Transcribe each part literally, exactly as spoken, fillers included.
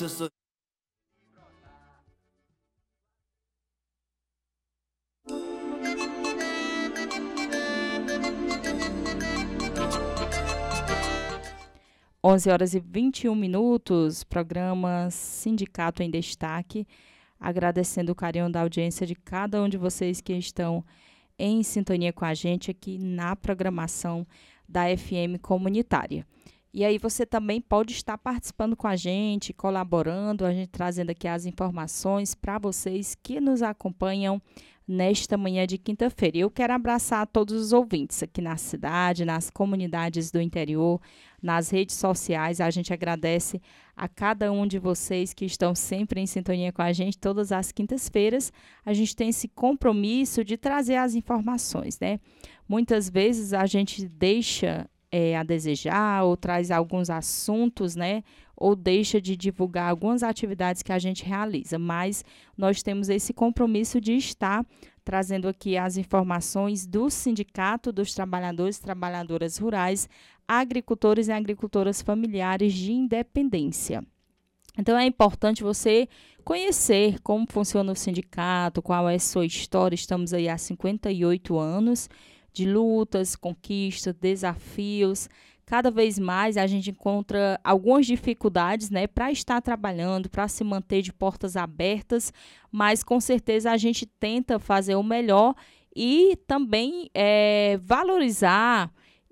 muito sorriso. onze horas e vinte e um minutos, programa Sindicato em Destaque, agradecendo o carinho da audiência de cada um de vocês que estão em sintonia com a gente aqui na programação da F M Comunitária. E aí você também pode estar participando com a gente, colaborando, a gente trazendo aqui as informações para vocês que nos acompanham nesta manhã de quinta-feira. Eu quero abraçar todos os ouvintes aqui na cidade, nas comunidades do interior, nas redes sociais. A gente agradece a cada um de vocês que estão sempre em sintonia com a gente. Todas as quintas-feiras a gente tem esse compromisso de trazer as informações, né? Muitas vezes a gente deixa é, a desejar ou traz alguns assuntos, né? Ou deixa de divulgar algumas atividades que a gente realiza, mas nós temos esse compromisso de estar trazendo aqui as informações do Sindicato dos Trabalhadores e Trabalhadoras Rurais, agricultores e agricultoras familiares de Independência. Então, é importante você conhecer como funciona o sindicato, qual é a sua história. Estamos aí há cinquenta e oito anos de lutas, conquistas, desafios. Cada vez mais a gente encontra algumas dificuldades, né, para estar trabalhando, para se manter de portas abertas, mas com certeza a gente tenta fazer o melhor e também é, valorizar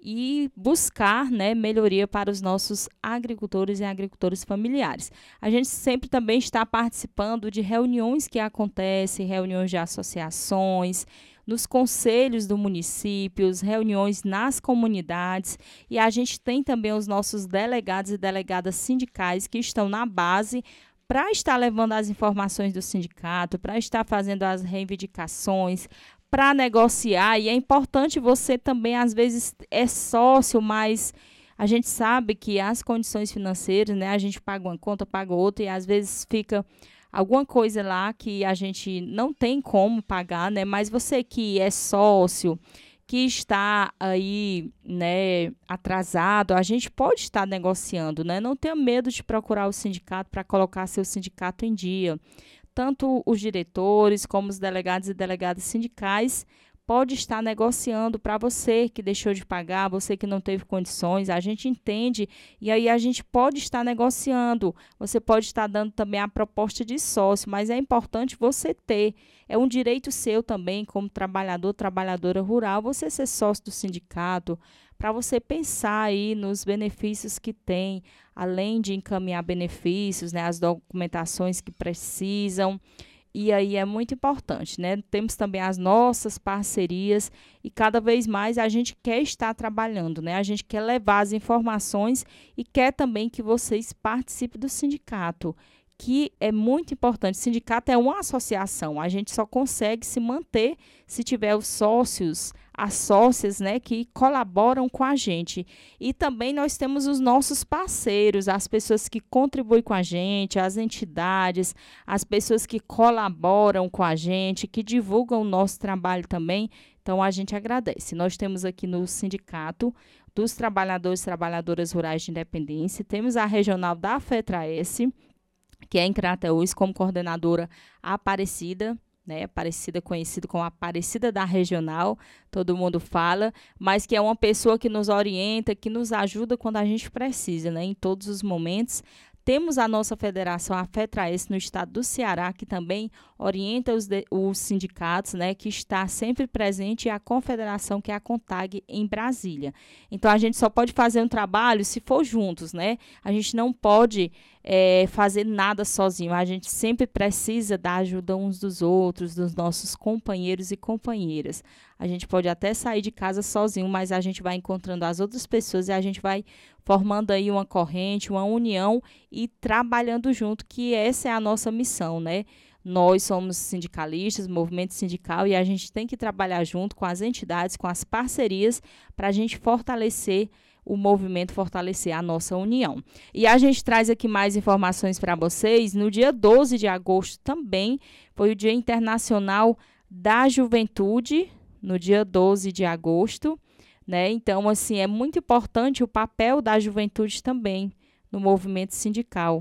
e buscar, né, melhoria para os nossos agricultores e agricultoras familiares. A gente sempre também está participando de reuniões que acontecem, reuniões de associações, nos conselhos do município, reuniões nas comunidades, e a gente tem também os nossos delegados e delegadas sindicais que estão na base para estar levando as informações do sindicato, para estar fazendo as reivindicações, para negociar. E é importante você também, às vezes, é sócio, mas a gente sabe que as condições financeiras, né, a gente paga uma conta, paga outra, e às vezes fica alguma coisa lá que a gente não tem como pagar, né? Mas você que é sócio, que está aí, né, atrasado, a gente pode estar negociando, né? Não tenha medo de procurar o sindicato para colocar seu sindicato em dia. Tanto os diretores como os delegados e delegadas sindicais pode estar negociando para você que deixou de pagar, você que não teve condições, a gente entende, e aí a gente pode estar negociando, você pode estar dando também a proposta de sócio, mas é importante você ter, é um direito seu também, como trabalhador, trabalhadora rural, você ser sócio do sindicato, para você pensar aí nos benefícios que tem, além de encaminhar benefícios, né, as documentações que precisam. E aí é muito importante, né? Temos também as nossas parcerias e cada vez mais a gente quer estar trabalhando, né? A gente quer levar as informações e quer também que vocês participem do sindicato, que é muito importante. O sindicato é uma associação, a gente só consegue se manter se tiver os sócios, as sócias, né, que colaboram com a gente. E também nós temos os nossos parceiros, as pessoas que contribuem com a gente, as entidades, as pessoas que colaboram com a gente, que divulgam o nosso trabalho também. Então, a gente agradece. Nós temos aqui no Sindicato dos Trabalhadores e Trabalhadoras Rurais de Independência, temos a regional da FETRAES, que é em Crateús, como coordenadora Aparecida, né, Aparecida, conhecida como Aparecida da Regional, todo mundo fala, mas que é uma pessoa que nos orienta, que nos ajuda quando a gente precisa, né, em todos os momentos. Temos a nossa federação, a FETRAES, no estado do Ceará, que também orienta os, de, os sindicatos, né, que está sempre presente, e a confederação, que é a CONTAG, em Brasília. Então, a gente só pode fazer um trabalho se for juntos, né? A gente não pode é, fazer nada sozinho. A gente sempre precisa da ajuda uns dos outros, dos nossos companheiros e companheiras. A gente pode até sair de casa sozinho, mas a gente vai encontrando as outras pessoas e a gente vai formando aí uma corrente, uma união e trabalhando junto, que essa é a nossa missão, né? Nós somos sindicalistas, movimento sindical, e a gente tem que trabalhar junto com as entidades, com as parcerias, para a gente fortalecer o movimento, fortalecer a nossa união. E a gente traz aqui mais informações para vocês. No dia doze de agosto também foi o Dia Internacional da Juventude, no dia doze de agosto, né? Então, assim, é muito importante o papel da juventude também no movimento sindical.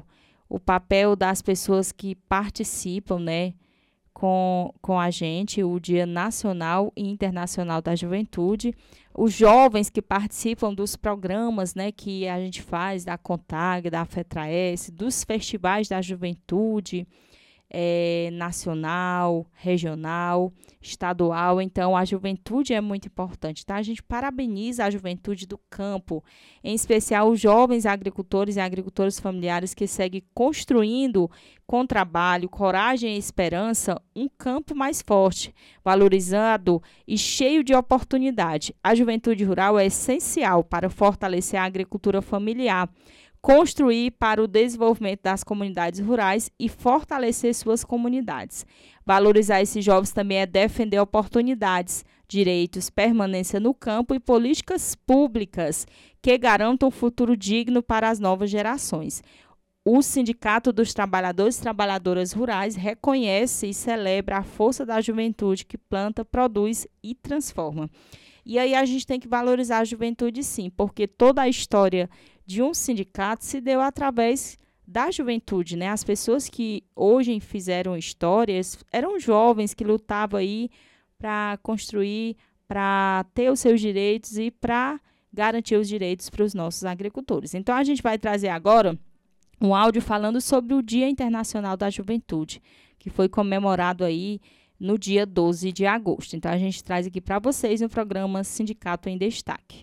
o papel das pessoas que participam, né, com, com a gente, o Dia Nacional e Internacional da Juventude, os jovens que participam dos programas, né, que a gente faz, da CONTAG, da FETRAES, dos festivais da juventude, É, nacional, regional, estadual. Então, a juventude é muito importante, tá? A gente parabeniza a juventude do campo, em especial os jovens agricultores e agricultores familiares que seguem construindo, com trabalho, coragem e esperança, um campo mais forte, valorizado e cheio de oportunidade. A juventude rural é essencial para fortalecer a agricultura familiar, construir para o desenvolvimento das comunidades rurais e fortalecer suas comunidades. Valorizar esses jovens também é defender oportunidades, direitos, permanência no campo e políticas públicas que garantam um futuro digno para as novas gerações. O Sindicato dos Trabalhadores e Trabalhadoras Rurais reconhece e celebra a força da juventude que planta, produz e transforma. E aí a gente tem que valorizar a juventude, sim, porque toda a história de um sindicato se deu através da juventude, né? As pessoas que hoje fizeram histórias eram jovens que lutavam aí para construir, para ter os seus direitos e para garantir os direitos para os nossos agricultores. Então, a gente vai trazer agora um áudio falando sobre o Dia Internacional da Juventude, que foi comemorado aí no dia doze de agosto. Então, a gente traz aqui para vocês no programa Sindicato em Destaque.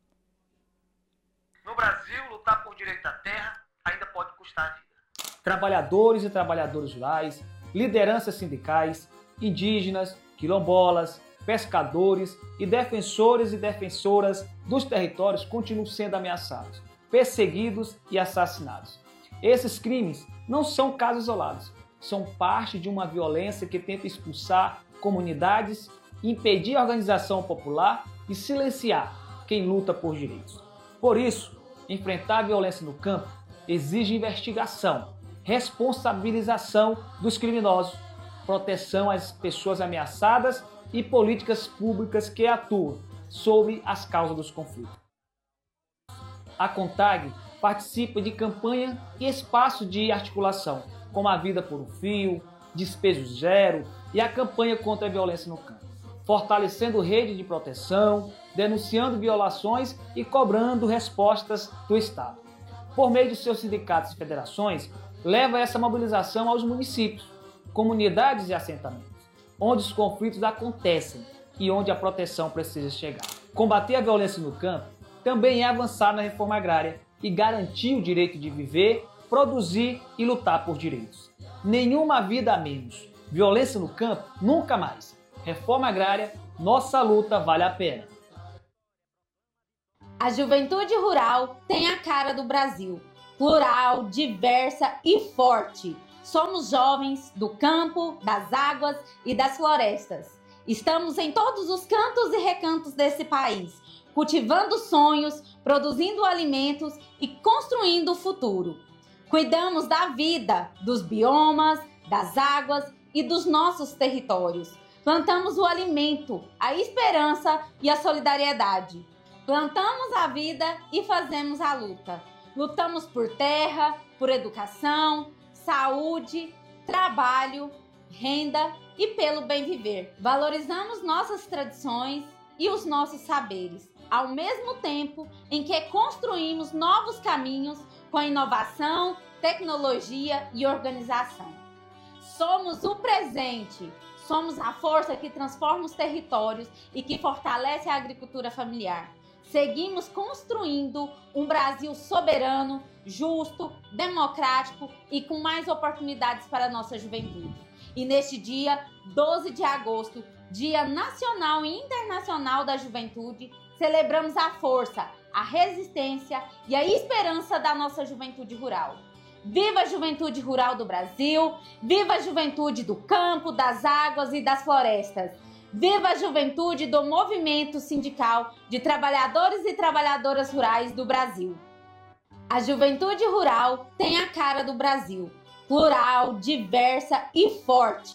No Brasil, lutar por direito à terra ainda pode custar a vida. Trabalhadores e trabalhadoras rurais, lideranças sindicais, indígenas, quilombolas, pescadores e defensores e defensoras dos territórios continuam sendo ameaçados, perseguidos e assassinados. Esses crimes não são casos isolados, são parte de uma violência que tenta expulsar comunidades, impedir a organização popular e silenciar quem luta por direitos. Por isso, enfrentar a violência no campo exige investigação, responsabilização dos criminosos, proteção às pessoas ameaçadas e políticas públicas que atuam sobre as causas dos conflitos. A CONTAG participa de campanha e espaço de articulação, como a Vida por um Fio, Despejo Zero e a campanha contra a violência no campo, fortalecendo rede de proteção, denunciando violações e cobrando respostas do Estado. Por meio de seus sindicatos e federações, leva essa mobilização aos municípios, comunidades e assentamentos, onde os conflitos acontecem e onde a proteção precisa chegar. Combater a violência no campo também é avançar na reforma agrária e garantir o direito de viver, produzir e lutar por direitos. Nenhuma vida a menos. Violência no campo, nunca mais. Reforma agrária, nossa luta vale a pena. A juventude rural tem a cara do Brasil, plural, diversa e forte. Somos jovens do campo, das águas e das florestas. Estamos em todos os cantos e recantos desse país, cultivando sonhos, produzindo alimentos e construindo o futuro. Cuidamos da vida, dos biomas, das águas e dos nossos territórios. Plantamos o alimento, a esperança e a solidariedade. Plantamos a vida e fazemos a luta. Lutamos por terra, por educação, saúde, trabalho, renda e pelo bem viver. Valorizamos nossas tradições e os nossos saberes, ao mesmo tempo em que construímos novos caminhos com inovação, tecnologia e organização. Somos o presente, somos a força que transforma os territórios e que fortalece a agricultura familiar. Seguimos construindo um Brasil soberano, justo, democrático e com mais oportunidades para a nossa juventude. E neste dia, doze de agosto, Dia Nacional e Internacional da Juventude, celebramos a força, a resistência e a esperança da nossa juventude rural. Viva a juventude rural do Brasil, viva a juventude do campo, das águas e das florestas. Viva a juventude do movimento sindical de trabalhadores e trabalhadoras rurais do Brasil. A juventude rural tem a cara do Brasil, plural, diversa e forte.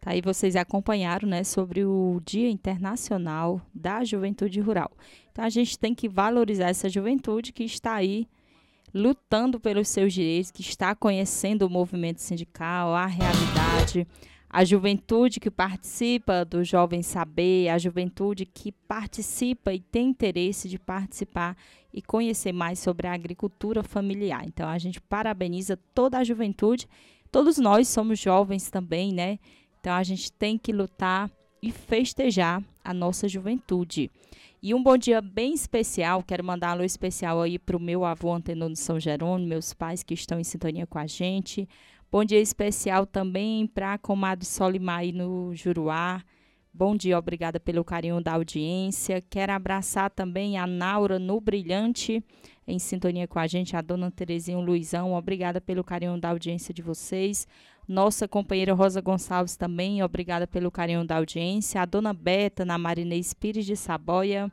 Tá, aí vocês acompanharam, né, sobre o Dia Internacional da Juventude Rural. Então, a gente tem que valorizar essa juventude que está aí lutando pelos seus direitos, que está conhecendo o movimento sindical, a realidade, a juventude que participa do Jovem Saber, a juventude que participa e tem interesse de participar e conhecer mais sobre a agricultura familiar. Então, a gente parabeniza toda a juventude, todos nós somos jovens também, né? Então, a gente tem que lutar e festejar a nossa juventude. E um bom dia bem especial, quero mandar um alô especial aí para o meu avô Antenor de São Jerônimo, meus pais que estão em sintonia com a gente. Bom dia especial também para a comadre Solimar aí no Juruá. Bom dia, obrigada pelo carinho da audiência. Quero abraçar também a Naura no Brilhante, em sintonia com a gente, a dona Terezinha Luizão. Obrigada pelo carinho da audiência de vocês. Nossa companheira Rosa Gonçalves também, obrigada pelo carinho da audiência. A dona Beta, na Marinês Pires de Saboia,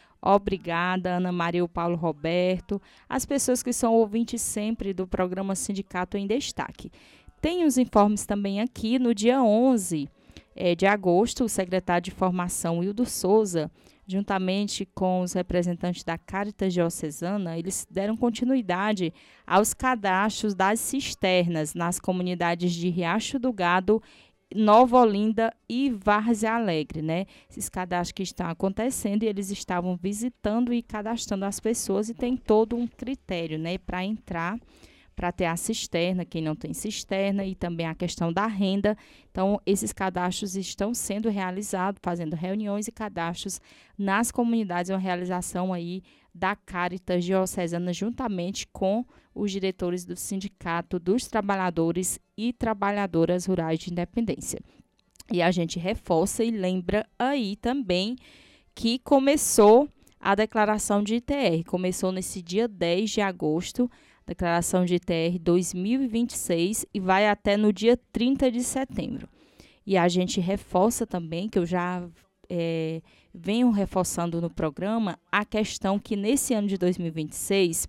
obrigada. Ana Maria e o Paulo Roberto. As pessoas que são ouvintes sempre do programa Sindicato em Destaque. Tem os informes também aqui, no dia onze é, de agosto, o secretário de Formação, Hildo Souza, juntamente com os representantes da Caritas Diocesana, eles deram continuidade aos cadastros das cisternas nas comunidades de Riacho do Gado, Nova Olinda e Várzea Alegre, né? Esses cadastros que estão acontecendo e eles estavam visitando e cadastrando as pessoas e tem todo um critério, né, para entrar, para ter a cisterna, quem não tem cisterna, e também a questão da renda. Então, esses cadastros estão sendo realizados, fazendo reuniões e cadastros nas comunidades, uma realização aí da Caritas Diocesana, juntamente com os diretores do Sindicato dos Trabalhadores e Trabalhadoras Rurais de Independência. E a gente reforça e lembra aí também que começou a declaração de I T R, começou nesse dia dez de agosto, declaração de I T R dois mil e vinte e seis, e vai até no dia trinta de setembro. E a gente reforça também, que eu já é, venho reforçando no programa, a questão que nesse ano de dois mil e vinte e seis,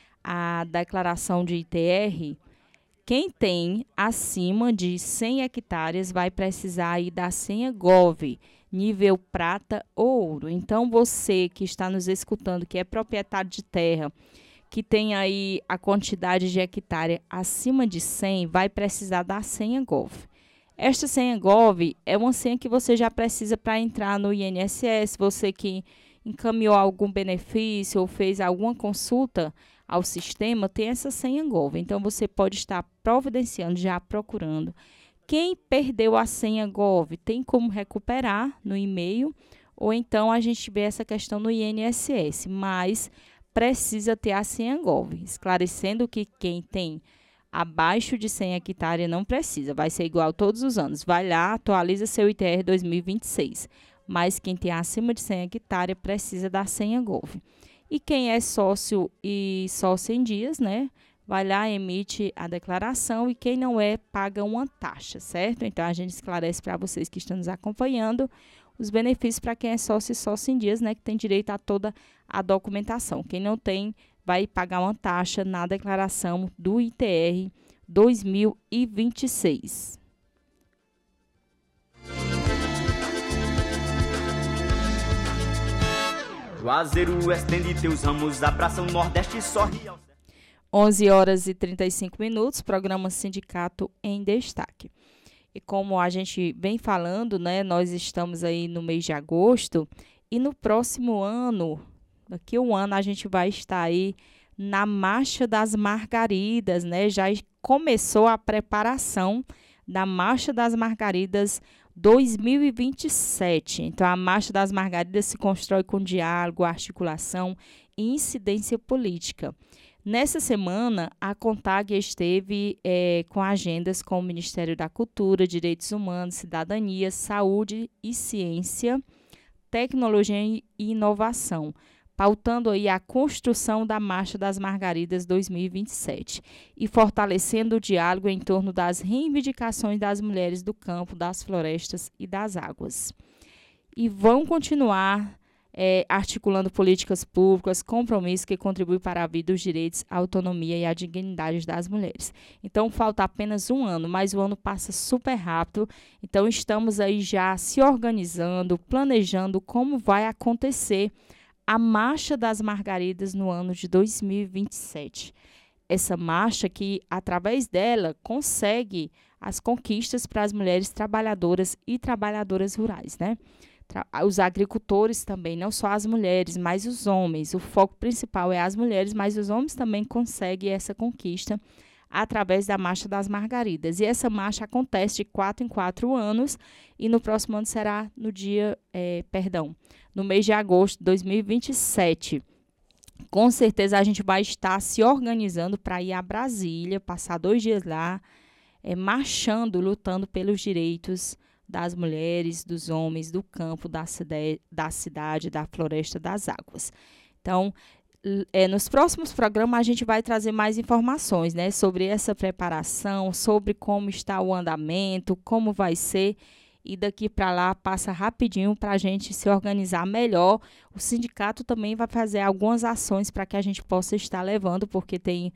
a declaração de I T R, quem tem acima de cem hectares vai precisar aí da senha Gov, nível prata ou ouro. Então, você que está nos escutando, que é proprietário de terra, que tem aí a quantidade de hectare acima de cem, vai precisar da senha Gov. Esta senha Gov é uma senha que você já precisa para entrar no I N S S, você que encaminhou algum benefício ou fez alguma consulta ao sistema, tem essa senha Gov. Então, você pode estar providenciando, já procurando. Quem perdeu a senha Gov, tem como recuperar no e-mail, ou então a gente vê essa questão no I N S S, mas precisa ter a senha Gov, esclarecendo que quem tem abaixo de cem hectares não precisa, vai ser igual todos os anos. Vai lá, atualiza seu I T R dois mil e vinte e seis, mas quem tem acima de cem hectares precisa da senha Gov. E quem é sócio e sócio em dias, né, vai lá, emite a declaração, e quem não é, paga uma taxa, certo? Então, a gente esclarece para vocês que estão nos acompanhando os benefícios para quem é sócio e sócio em dias, né, que tem direito a toda a documentação. Quem não tem, vai pagar uma taxa na declaração do I T R dois mil e vinte e seis. Juazeiro estende teus ramos, abraça o Nordeste e sorri ao... onze horas e trinta e cinco minutos, programa Sindicato em Destaque. E como a gente vem falando, né, nós estamos aí no mês de agosto, e no próximo ano, daqui a um ano, a gente vai estar aí na Marcha das Margaridas, né? Já começou a preparação da Marcha das Margaridas dois mil e vinte e sete. Então, a Marcha das Margaridas se constrói com diálogo, articulação e incidência política. Nessa semana, a CONTAG esteve é, com agendas com o Ministério da Cultura, Direitos Humanos, Cidadania, Saúde e Ciência, Tecnologia e Inovação, pautando aí a construção da Marcha das Margaridas dois mil e vinte e sete e fortalecendo o diálogo em torno das reivindicações das mulheres do campo, das florestas e das águas. E vão continuar é, articulando políticas públicas, compromissos que contribuem para a vida, os direitos, a autonomia e a dignidade das mulheres. Então, falta apenas um ano, mas o ano passa super rápido. Então, estamos aí já se organizando, planejando como vai acontecer a Marcha das Margaridas no ano de dois mil e vinte e sete. Essa marcha que, através dela, consegue as conquistas para as mulheres trabalhadoras e trabalhadoras rurais, né? Os agricultores também, não só as mulheres, mas os homens. O foco principal é as mulheres, mas os homens também conseguem essa conquista através da Marcha das Margaridas. E essa marcha acontece de quatro em quatro anos e no próximo ano será no dia, é, perdão, no mês de agosto de dois mil e vinte e sete. Com certeza a gente vai estar se organizando para ir a Brasília, passar dois dias lá, é, marchando, lutando pelos direitos das mulheres, dos homens, do campo, da, cide- da cidade, da floresta, das águas. Então, é, nos próximos programas a gente vai trazer mais informações, né, sobre essa preparação, sobre como está o andamento, como vai ser, e daqui para lá passa rapidinho para a gente se organizar melhor. O sindicato também vai fazer algumas ações para que a gente possa estar levando, porque tem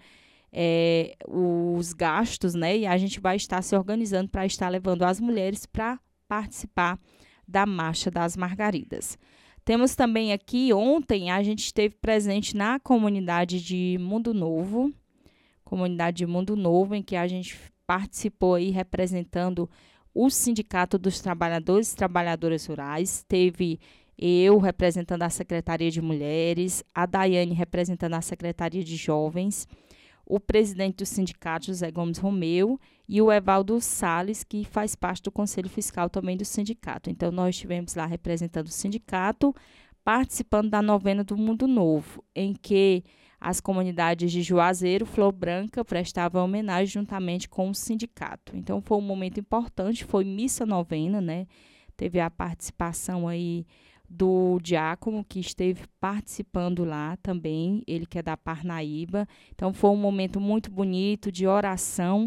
É, os gastos, né? E a gente vai estar se organizando para estar levando as mulheres para participar da Marcha das Margaridas. Temos também aqui, ontem, a gente esteve presente na comunidade de Mundo Novo, comunidade de Mundo Novo, em que a gente participou aí representando o Sindicato dos Trabalhadores e Trabalhadoras Rurais. Teve eu representando a Secretaria de Mulheres, a Daiane representando a Secretaria de Jovens, o presidente do sindicato, José Gomes Romeu, e o Evaldo Salles, que faz parte do Conselho Fiscal também do sindicato. Então, nós estivemos lá representando o sindicato, participando da novena do Mundo Novo, em que as comunidades de Juazeiro, Flor Branca, prestavam homenagem juntamente com o sindicato. Então, foi um momento importante, foi missa novena, né? Teve a participação aí do diácono que esteve participando lá também, ele que é da Parnaíba. Então, foi um momento muito bonito de oração.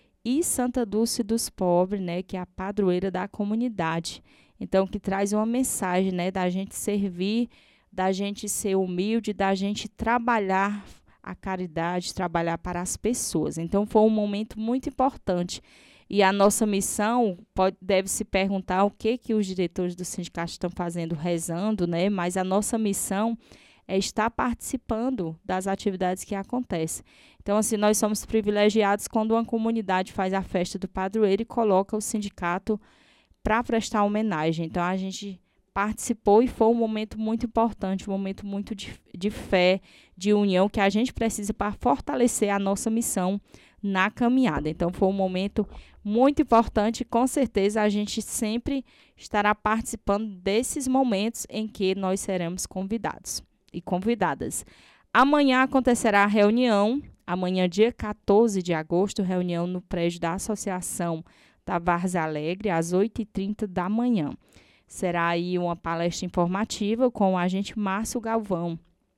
E Santa Dulce dos Pobres, né, que é a padroeira da comunidade. Então, que traz uma mensagem, né, da gente servir, da gente ser humilde, da gente trabalhar a caridade, trabalhar para as pessoas. Então, foi um momento muito importante. E a nossa missão, pode, deve se perguntar o que, que os diretores do sindicato estão fazendo, rezando, né? Mas a nossa missão é estar participando das atividades que acontecem. Então, assim, nós somos privilegiados quando uma comunidade faz a festa do padroeiro e coloca o sindicato para prestar homenagem. Então, a gente participou e foi um momento muito importante, um momento muito de, de fé, de união, que a gente precisa para fortalecer a nossa missão na caminhada. Então, foi um momento muito importante e, com certeza, a gente sempre estará participando desses momentos em que nós seremos convidados e convidadas. Amanhã acontecerá a reunião, amanhã, dia quatorze de agosto, reunião no prédio da Associação da Várzea Alegre, às oito e trinta da manhã. Será aí uma palestra informativa com o agente Márcio Galvão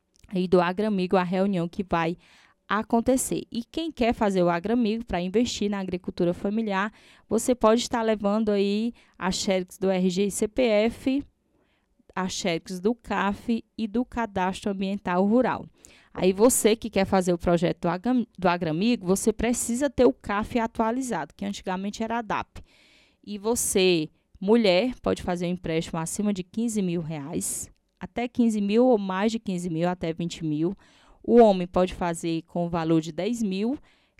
e do Agramigo, a reunião que vai acontecer. E quem quer fazer o Agramigo para investir na agricultura familiar, você pode estar levando aí a xerox do R G e C P F, a xerox do C A F e do Cadastro Ambiental Rural. Aí você que quer fazer o projeto do Agramigo, você precisa ter o C A F atualizado, que antigamente era a D A P. E você, mulher, pode fazer um empréstimo acima de quinze mil reais, até quinze mil ou mais de quinze mil, até vinte mil. O homem pode fazer com o valor de dez mil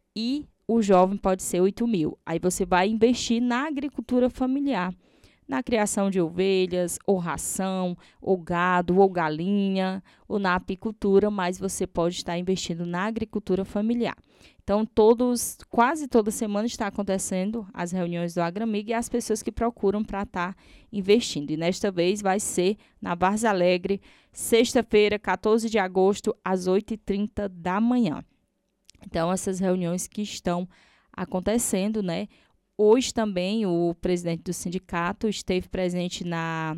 e o jovem pode ser oito mil. Aí você vai investir na agricultura familiar, na criação de ovelhas, ou ração, ou gado, ou galinha, ou na apicultura, mas você pode estar investindo na agricultura familiar. Então, todos, quase toda semana está acontecendo as reuniões do Agramigo e as pessoas que procuram para estar investindo. E nesta vez vai ser na Várzea Alegre, sexta-feira, quatorze de agosto, às oito e trinta da manhã. Então, essas reuniões que estão acontecendo, né? Hoje também o presidente do sindicato esteve presente na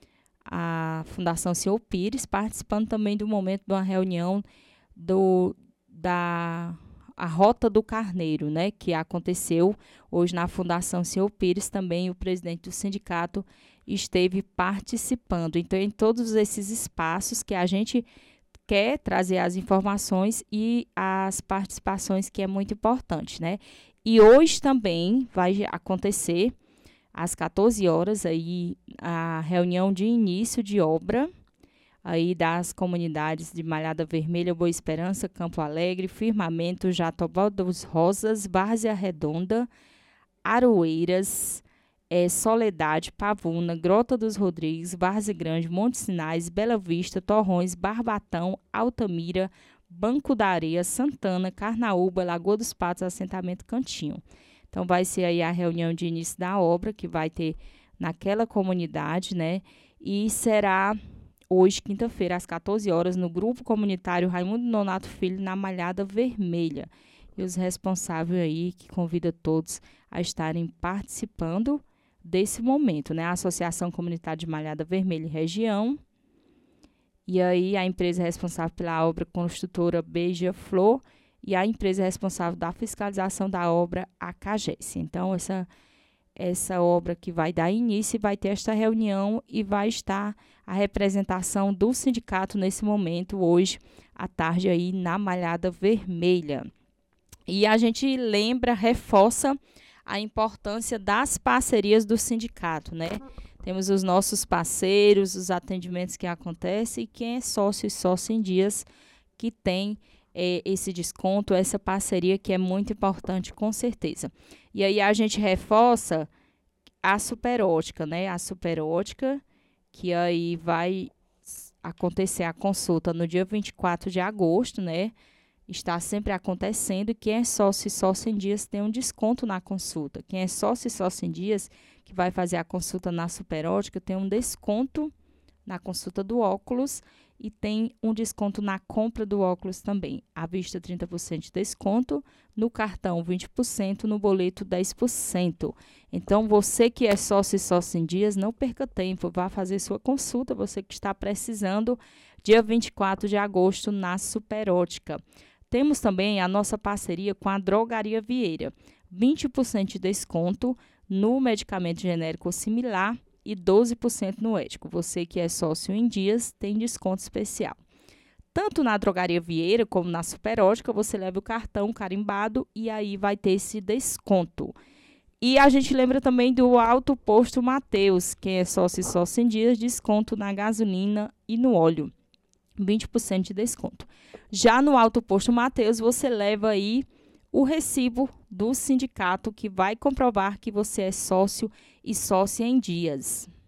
a Fundação Senhor Pires, participando também do momento de uma reunião do, da a Rota do Carneiro, né, que aconteceu hoje na Fundação Senhor Pires. Também o presidente do sindicato esteve participando. Então, em todos esses espaços que a gente quer trazer as informações e as participações, que é muito importante, né? E hoje também vai acontecer, às quatorze horas, aí, a reunião de início de obra aí das comunidades de Malhada Vermelha, Boa Esperança, Campo Alegre, Firmamento, Jatobá dos Rosas, Várzea Redonda, Aroeiras, é, Soledade, Pavuna, Grota dos Rodrigues, Várzea Grande, Monte Sinais, Bela Vista, Torrões, Barbatão, Altamira, Banco da Areia, Santana, Carnaúba, Lagoa dos Patos, Assentamento Cantinho. Então, vai ser aí a reunião de início da obra, que vai ter naquela comunidade, né? E será hoje, quinta-feira, às quatorze horas, no Grupo Comunitário Raimundo Nonato Filho, na Malhada Vermelha. E os responsáveis aí, que convida todos a estarem participando desse momento, né? A Associação Comunitária de Malhada Vermelha e Região. E aí, a empresa responsável pela obra, construtora Beija-Flor, e a empresa responsável da fiscalização da obra, a CAGES. Então, essa, essa obra que vai dar início, vai ter esta reunião e vai estar a representação do sindicato nesse momento, hoje à tarde, aí na Malhada Vermelha. E a gente lembra, reforça a importância das parcerias do sindicato, né? Temos os nossos parceiros, os atendimentos que acontecem, e quem é sócio e sócio em dias que tem é, esse desconto, essa parceria que é muito importante, com certeza. E aí a gente reforça a Superótica, né? A Superótica, que aí vai acontecer a consulta no dia vinte e quatro de agosto, né? Está sempre acontecendo, e quem é sócio e sócio em dias tem um desconto na consulta. Quem é sócio e sócio em dias, que vai fazer a consulta na Superótica, tem um desconto na consulta do óculos e tem um desconto na compra do óculos também. À vista, trinta por cento de desconto, no cartão vinte por cento, no boleto dez por cento. Então, você que é sócio e sócio em dias, não perca tempo, vá fazer sua consulta, você que está precisando, dia vinte e quatro de agosto, na Superótica. Temos também a nossa parceria com a Drogaria Vieira, vinte por cento de desconto no medicamento genérico similar e doze por cento no ético. Você que é sócio em dias tem desconto especial. Tanto na Drogaria Vieira como na Superótica, você leva o cartão carimbado e aí vai ter esse desconto. E a gente lembra também do Alto Posto Mateus, quem é sócio e sócio em dias, desconto na gasolina e no óleo, vinte por cento de desconto. Já no Alto Posto Mateus, você leva aí o recibo do sindicato, que vai comprovar que você é sócio e sócia em dias.